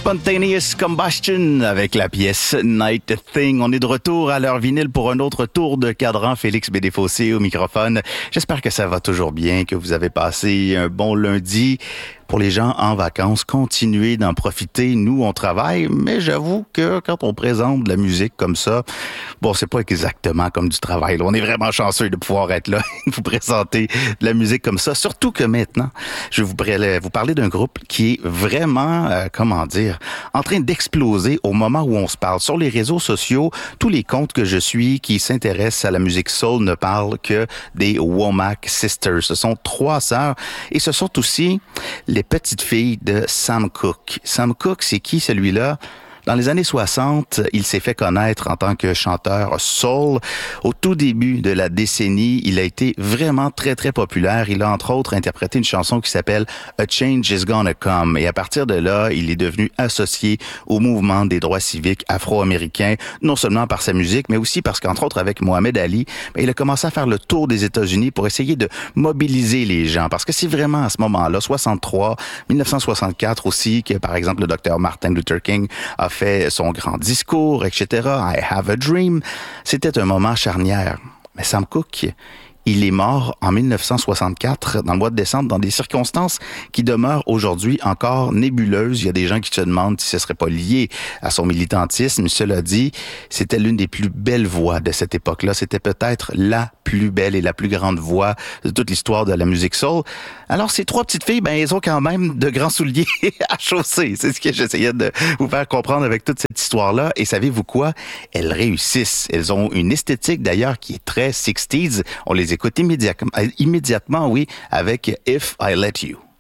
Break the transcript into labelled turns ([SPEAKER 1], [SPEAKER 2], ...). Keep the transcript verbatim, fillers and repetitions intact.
[SPEAKER 1] Spontaneous Combustion avec la pièce Night Thing. On est de retour à l'heure vinyle pour un autre tour de cadran. Félix Bédéfossé au microphone. J'espère que ça va toujours bien, que vous avez passé un bon lundi. Pour les gens en vacances, continuez d'en profiter. Nous, on travaille, mais j'avoue que quand on présente de la musique comme ça, bon, c'est pas exactement comme du travail. Là. On est vraiment chanceux de pouvoir être là et vous présenter de la musique comme ça. Surtout que maintenant, je vais vous, vous parler d'un groupe qui est vraiment, euh, comment dire, en train d'exploser au moment où on se parle. Sur les réseaux sociaux, tous les comptes que je suis qui s'intéressent à la musique soul ne parlent que des Womack Sisters. Ce sont trois sœurs et ce sont aussi les petites filles de Sam Cooke. Sam Cooke, c'est qui celui-là? Dans les années soixante, il s'est fait connaître en tant que chanteur soul. Au tout début de la décennie, il a été vraiment très, très populaire. Il a, entre autres, interprété une chanson qui s'appelle « A Change is Gonna Come ». Et à partir de là, il est devenu associé au mouvement des droits civiques afro-américains, non seulement par sa musique, mais aussi parce qu'entre autres, avec Mohamed Ali, ben, il a commencé à faire le tour des États-Unis pour essayer de mobiliser les gens. Parce que c'est vraiment à ce moment-là, soixante-trois, dix-neuf cent soixante-quatre aussi, que, par exemple, le docteur Martin Luther King a fait son grand discours, et cetera. I have a dream. C'était un moment charnière. Mais Sam Cooke, il est mort en dix-neuf cent soixante-quatre, dans le mois de décembre, dans des circonstances qui demeurent aujourd'hui encore nébuleuses. Il y a des gens qui se demandent si ce serait pas lié à son militantisme. Cela dit, c'était l'une des plus belles voix de cette époque-là. C'était peut-être la plus belle et la plus grande voix de toute l'histoire de la musique soul. Alors, ces trois petites filles, ben, elles ont quand même de grands souliers à chausser. C'est ce que j'essayais de vous faire comprendre avec toute cette histoire-là. Et savez-vous quoi? Elles réussissent. Elles ont une esthétique, d'ailleurs, qui est très sixties. On les écoute immédiatement, immédiatement, oui, avec If I Let You.